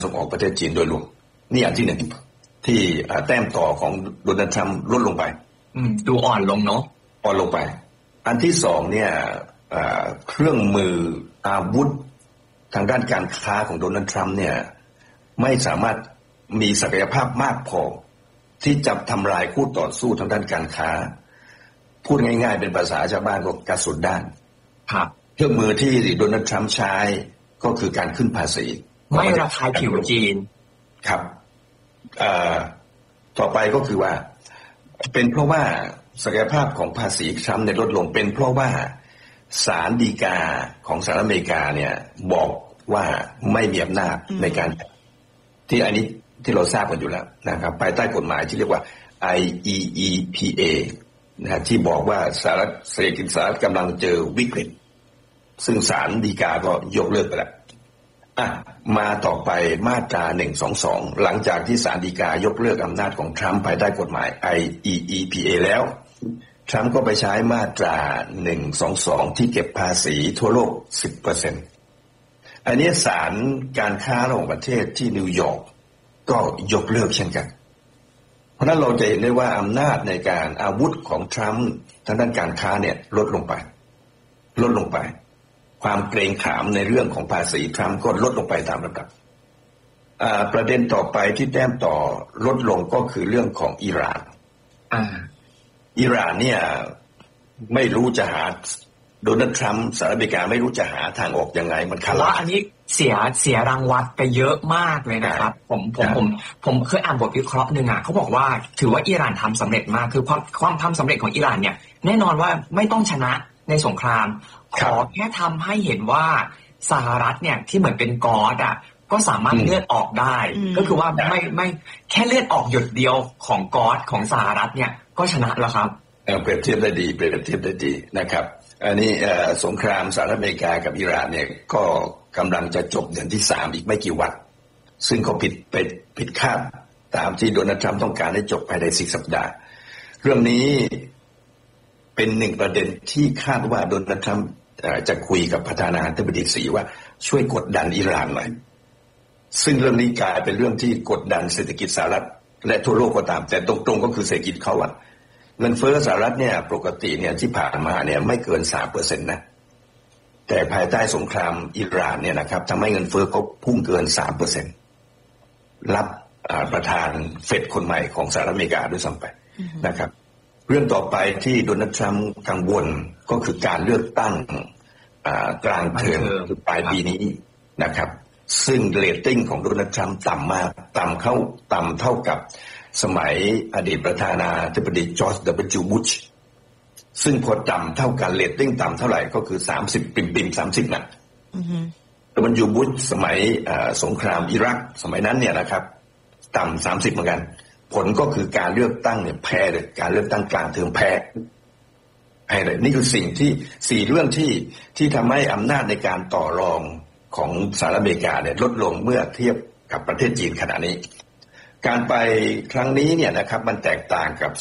ส่งออกประเทศจีนโดยรวมนี่อันที่หนึ่งที่แต้มต่อของโดนัลด์ทรัมป์ลดลงไปดูอ่อนลงเนาะอ่อนลงไปอันที่สองเนี่ยเครื่องมืออาวุธทางด้านการค้าของโดนัลด์ทรัมป์เนี่ยไม่สามารถมีศักยภาพมากพอที่จะทำลายคู่ต่อสู้ทางด้านการค้าพูดง่ายๆเป็นภาษาชาวบ้านก็กระสุนด้านเครื่องมือที่โดนัลด์ทรัมป์ใช้ก็คือการขึ้นภาษีไม่ระคายผิวจีนครับต่อไปก็คือว่าเป็นเพราะว่าศักยภาพของภาษีทรัมป์ลดลงเป็นเพราะว่าศาลฎีกาของสหรัฐอเมริกาเนี่ยบอกว่าไม่มีอำนาจในการที่อันนี้ที่เราทราบกันอยู่แล้วนะครับภายใต้กฎหมายที่เรียกว่า IEEPA นะที่บอกว่าเศรษฐกิจสหรัฐกำลังเจอวิกฤตซึ่งศาลฎีกาก็ยกเลิกไปแล้วมาต่อไปมาตรา122หลังจากที่ศาลฎีกายกเลิกอำนาจของทรัมป์ภายใต้กฎหมาย IEEPA แล้วทรัมป์ก็ไปใช้มาตรา122ที่เก็บภาษีทั่วโลก 10% อันนี้ศาลการค้าระหว่างประเทศที่นิวยอร์กก็ยกเลิกเช่นกันเพราะนั้นเราจะเห็นได้ว่าอำนาจในการอาวุธของทรัมป์ทางด้านการค้าเนี่ยลดลงไปความเกรงขามในเรื่องของภาษีทรัมป์ก็ลดลงไปตามลำดับประเด็นต่อไปที่แต้มต่อลดลงก็คือเรื่องของอิหร่านอิหร่านเนี่ยไม่รู้จะหาโดนัลด์ทรัมป์สหรัฐอเมริกาไม่รู้จะหาทางออกยังไงมันขาดว่าอันนี้เสียรางวัลไปเยอะมากเลยนะครับผมเคยอ่านบทวิเคราะห์นึงเขาบอกว่าถือว่าอิหร่านทำสำเร็จมากคือความทำสำเร็จของอิหร่านเนี่ยแน่นอนว่าไม่ต้องชนะในสงครามขอแค่ทำให้เห็นว่าสหรัฐเนี่ยที่เหมือนเป็นกอดก็สามารถเลือดออกได้ก็คือว่าไม่แค่เลือดออกหยดเดียวของกอดของสหรัฐเนี่ยก็ชนะแล้วครับเปรียบเทียบได้ดีนะครับอันนี้สงครามสหรัฐอเมริกากับอิหร่านเนี่ยก็กำลังจะจบเดือนที่3อีกไม่กี่วันซึ่งเขาผิดคาดตามที่โดนัลด์ทรัมป์ต้องการให้จบภายใน10 สัปดาห์เรื่องนี้เป็นหนึ่งประเด็นที่คาดว่าโดนัลด์ทรัมป์จะคุยกับประธานาธิบดีสีว่าช่วยกดดันอิหร่านหน่อยซึ่งเรื่องนี้กลายเป็นเรื่องที่กดดันเศรษฐกิจสหรัฐและทั่วโลกก็ตามแต่ตรงๆก็คือเศรษฐกิจเขาเงินเฟ้อสหรัฐเนี่ยปกติเนี่ยที่ผ่านมาเนี่ยไม่เกิน 3% นะแต่ภายใต้สงครามอิหร่านเนี่ยนะครับทำให้เงินเฟ้อเขาพุ่งเกิน 3% รับประธานเฟดคนใหม่ของสหรัฐอเมริกาด้วยซ้ำไปนะครับเรื่องต่อไปที่โดนัลด์ทรัมป์กังวลก็คือการเลือกตั้งกลางเทอมปลายปีนี้นะครับซึ่งเรตติ้งของโดนัลด์ทรัมป์ต่ำมากต่ำเท่ากับสมัยอดีตประธานาธิบดีจอร์จ W. บุชซึ่งพอต่ำเท่ากันเรตติ้งต่ำเท่าไหร่ก็คือ30ปิ่ม30นะW. บุชสมัยสงครามอิรักสมัยนั้นเนี่ยนะครับต่ำ30เหมือนกันผลก็คือการเลือกตั้งเนี่ยแพ้เลยการเลือกตั้งกลางเทอมแพ้เลยนี่คือสิ่งที่4เรื่องที่ทำให้อำนาจในการต่อรองของสหรัฐอเมริกาเนี่ยลดลงเมื่อเทียบกับประเทศจีนขณะนี้การไปครั้งนี้เนี่ยนะครับมันแตกต่างกับ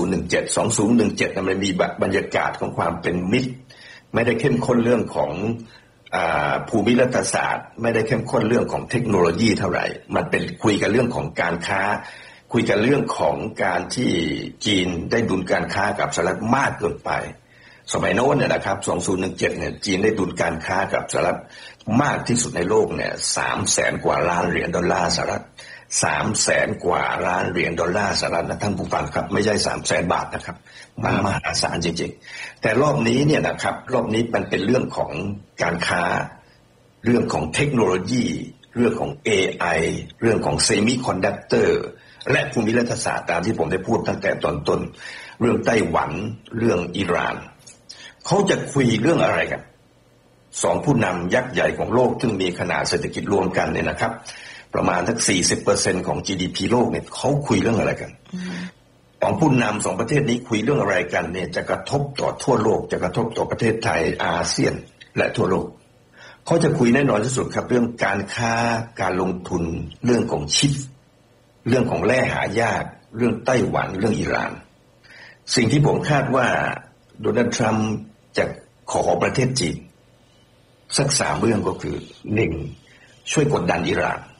2017มันมีบรรยากาศของความเป็นมิตรไม่ได้เข้มข้นเรื่องของภูมิรัฐศาสตร์ไม่ได้เข้มข้นเรื่องของเทคโนโลยีเท่าไหร่มันเป็นคุยกันเรื่องของการค้าคุยกันเรื่องของการที่จีนได้ดุลการค้ากับสหรัฐมากเกินไปสมัยโน้นเนี่ยนะครับ2017เนี่ยจีนได้ดุลการค้ากับสหรัฐมากที่สุดในโลกเนี่ย300,000 กว่าล้านเหรียญดอลลาร์สหรัฐ300,000 กว่าล้านเหรียญดอลลาร์สหรัฐนะท่านผู้ฟังครับไม่ใช่300,000 บาทนะครับมันมหาศาลจริงๆแต่รอบนี้เนี่ยนะครับรอบนี้มันเป็นเรื่องของการค้าเรื่องของเทคโนโลยีเรื่องของ AI เรื่องของเซมิคอนดักเตอร์และภูมิรัฐศาสตร์ตามที่ผมได้พูดตั้งแต่ตอนต้นเรื่องไต้หวันเรื่องอิหร่านเขาจะคุยเรื่องอะไรกัน2ผู้นำยักษ์ใหญ่ของโลกซึ่งมีขนาดเศรษฐกิจรวมกันเนี่ยนะครับประมาณสัก 40% ของ GDP โลกเนี่ยเขาคุยเรื่องอะไรกัน2ผู้นำ2ประเทศนี้คุยเรื่องอะไรกันเนี่ยจะกระทบต่อทั่วโลกจะกระทบต่อประเทศไทยอาเซียนและทั่วโลกเขาจะคุยแน่นอนที่สุดครับเรื่องการค้าการลงทุนเรื่องของชิปเรื่องของแร่หายากเรื่องไต้หวันเรื่องอิหร่านสิ่งที่ผมคาดว่าโดนัลด์ทรัมป์จะขอประเทศจีนสัก3เรื่องก็คือ1ช่วยกดดันอิหร่าน